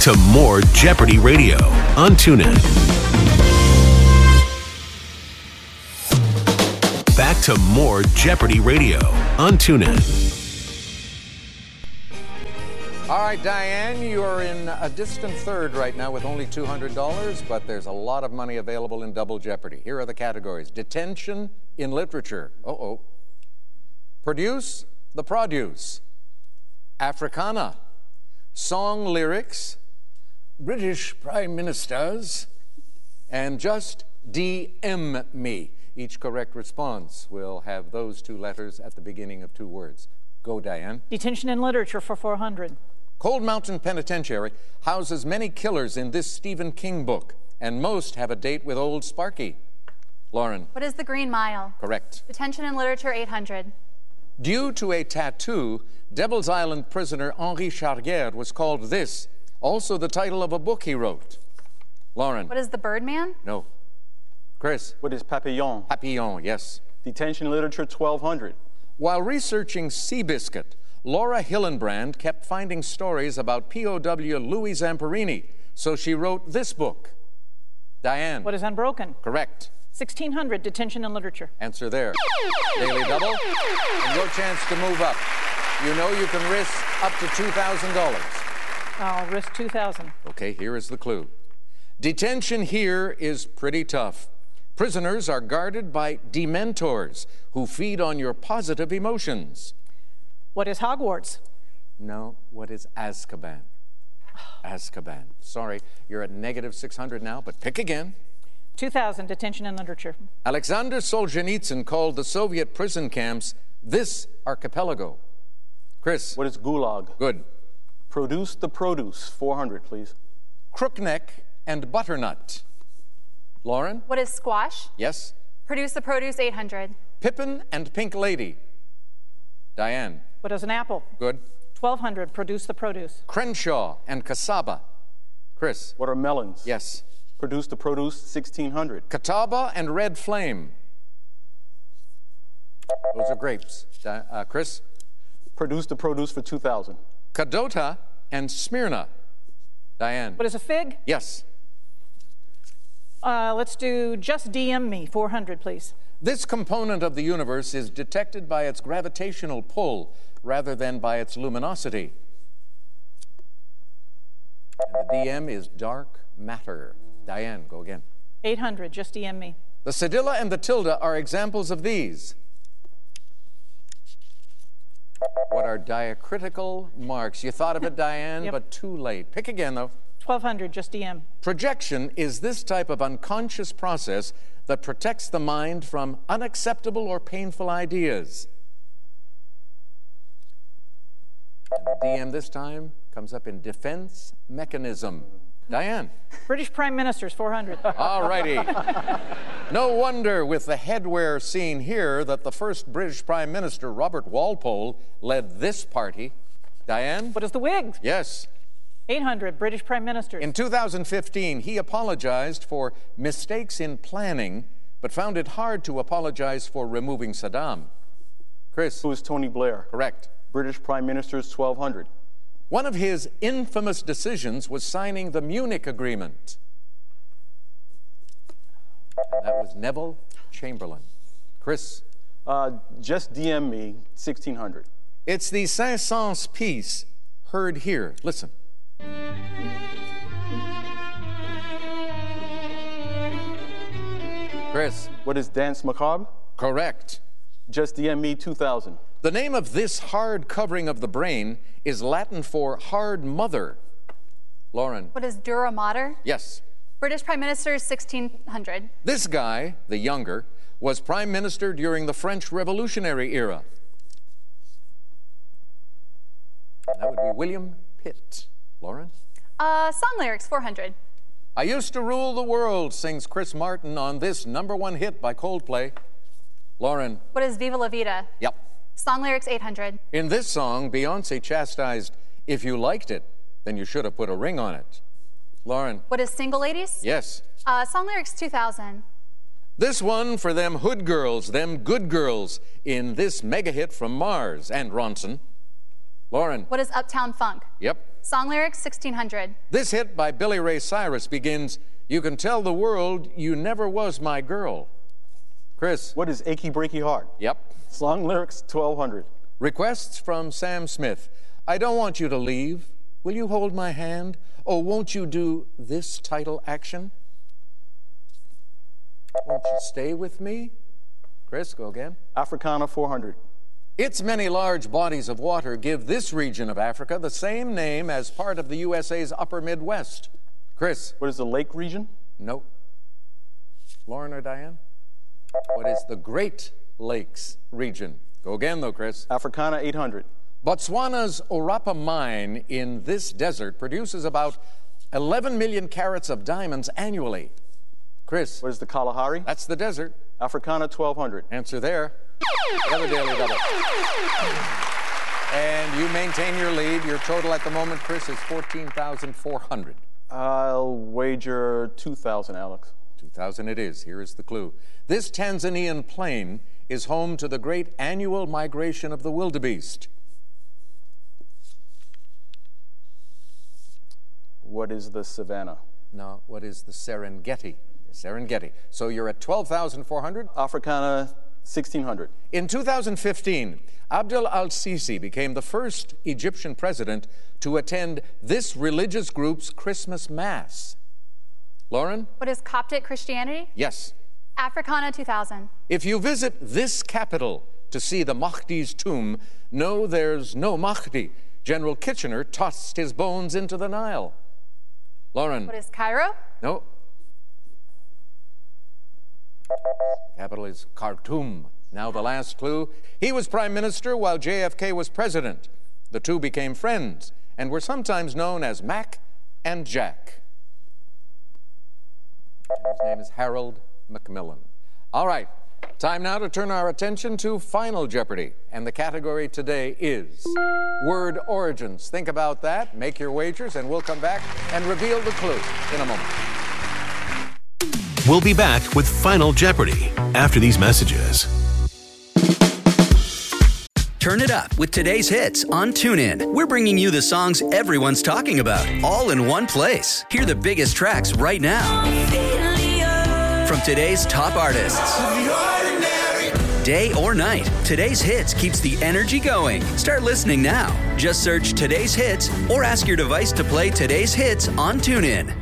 to more Jeopardy Radio on TuneIn. Back to more Jeopardy Radio on TuneIn. All right, Diane, you are in a distant third right now with only $200, but there's a lot of money available in Double Jeopardy. Here are the categories. Detention in literature. Produce the produce. Africana. Song lyrics. British prime ministers. And just DM me. Each correct response will have those two letters at the beginning of two words. Go, Diane. Detention in literature for 400. Cold Mountain Penitentiary houses many killers in this Stephen King book, and most have a date with Old Sparky. Lauren. What is the Green Mile? Correct. Detention in literature, 800. Due to a tattoo, Devil's Island prisoner Henri Charrière was called this, also the title of a book he wrote. Lauren. What is the Birdman? No. Chris. What is Papillon? Papillon, yes. Detention in literature, 1200. While researching Seabiscuit, Laura Hillenbrand kept finding stories about POW Louis Zamperini, so she wrote this book. Diane. What is Unbroken? Correct. 1600, detention in literature. Answer there. Daily double, and your chance to move up. You know you can risk up to $2,000. I'll risk 2,000. Okay, here is the clue. Detention here is pretty tough. Prisoners are guarded by dementors who feed on your positive emotions. What is Hogwarts? No, what is Azkaban? Azkaban. Sorry, you're at negative 600 now, but pick again. 2,000, detention in literature. Alexander Solzhenitsyn called the Soviet prison camps this archipelago. Chris. What is Gulag? Good. Produce the produce, 400, please. Crookneck and butternut. Lauren. What is Squash? Yes. Produce the produce, 800. Pippin and Pink Lady. Diane. What is an apple? Good. 1,200, produce the produce. Crenshaw and Cassava. Chris. What are melons? Yes. Produce the produce, 1,600. Catawba and Red Flame. Those are grapes. Chris. Produce the produce for 2,000. Cadota and Smyrna. Diane. What is a fig? Yes. Let's do just DM me, 400, please. This component of the universe is detected by its gravitational pull rather than by its luminosity. And the DM is dark matter. Diane, go again. 800, just DM me. The cedilla and the tilde are examples of these. What are diacritical marks? You thought of it, Diane, Yep. but too late. Pick again, though. 1,200, just DM. Projection is this type of unconscious process that protects the mind from unacceptable or painful ideas. And the DM this time comes up in defense mechanism. Diane. British Prime Ministers, 400. All righty. No wonder with the headwear seen here that the first British Prime Minister, Robert Walpole, led this party. Diane? What is the wig? Yes. 800, British Prime Ministers. In 2015, he apologized for mistakes in planning, but found it hard to apologize for removing Saddam. Chris. Who is Tony Blair? Correct. British Prime Ministers, 1,200. One of his infamous decisions was signing the Munich Agreement. And that was Neville Chamberlain. Chris. Just DM me, 1,600. It's the Saint-Saëns piece heard here. Listen. Chris. What is Dance Macabre? Correct. Just DM me, 2,000. The name of this hard covering of the brain is Latin for hard mother. Lauren. What is Dura Mater? Yes. British Prime Ministers, 1,600. This guy, the younger, was Prime Minister during the French Revolutionary era. That would be William Pitt. Lauren? Song lyrics, 400. I used to rule the world, sings Chris Martin on this #1 hit by Coldplay. Lauren? What is Viva La Vida? Yep. Song lyrics, 800. In this song, Beyonce chastised, if you liked it, then you should have put a ring on it. Lauren? What is Single Ladies? Yes. Song lyrics, 2,000. This one for them hood girls, them good girls, in this mega hit from Mars and Ronson. Lauren? What is Uptown Funk? Yep. Song lyrics 1600. This hit by Billy Ray Cyrus begins, "You can tell the world you never was my girl." Chris. What is Achy Breaky Heart? Yep. Song lyrics 1200. Requests from Sam Smith. "I don't want you to leave. Will you hold my hand? Oh, won't you do this title action? Won't you stay with me?" Chris, go again. Africana 400. Its many large bodies of water give this region of Africa the same name as part of the USA's upper Midwest. Chris. What is the lake region? No. Lauren or Diane? What is the Great Lakes region? Go again, though, Chris. Africana 800. Botswana's Orapa mine in this desert produces about 11 million carats of diamonds annually. Chris. What is the Kalahari? That's the desert. Africana 1200. Answer there. Another daily double. And you maintain your lead. Your total at the moment, Chris, is 14,400. I'll wager 2,000, Alex. 2,000 it is. Here is the clue. This Tanzanian plain is home to the great annual migration of the wildebeest. What is the Savannah? Now, what is the Serengeti? Serengeti. So you're at 12,400. Africana 1600. In 2015, Abdel al-Sisi became the first Egyptian president to attend this religious group's Christmas Mass. Lauren? What is Coptic Christianity? Yes. Africana 2000. If you visit this capital to see the Mahdi's tomb, know there's no Mahdi. General Kitchener tossed his bones into the Nile. Lauren? What is Cairo? No. Capital is Khartoum. Now the last clue. He was prime minister while JFK was president. The two became friends and were sometimes known as Mac and Jack. His name is Harold Macmillan. All right, time now to turn our attention to Final Jeopardy. And the category today is word origins. Think about that, make your wagers, and we'll come back and reveal the clue in a moment. We'll be back with Final Jeopardy after these messages. Turn it up with today's hits on TuneIn. We're bringing you the songs everyone's talking about, all in one place. Hear the biggest tracks right now from today's top artists. Day or night, today's hits keeps the energy going. Start listening now. Just search today's hits or ask your device to play today's hits on TuneIn.